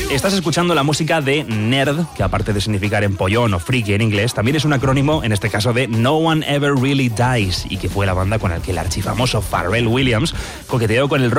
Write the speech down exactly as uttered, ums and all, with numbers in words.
Estás escuchando la música de Nerd, que aparte de significar empollón o friki en inglés, también es un acrónimo, en este caso, de No One Ever Really Dies, y que fue la banda con la que el archifamoso Pharrell Williams coqueteó con el